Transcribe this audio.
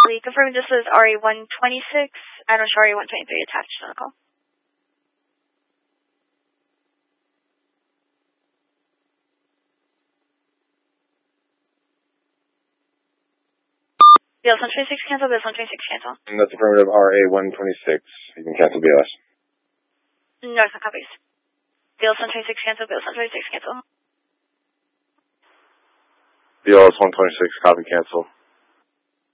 We confirm this is RA-126, and I'm sure RA-123 attached on the call. BLS 126 cancel, BLS 126 cancel. That's affirmative RA-126. You can cancel BLS. North copies. BLS 126 cancel, BLS 126 cancel. BLS 126, copy cancel.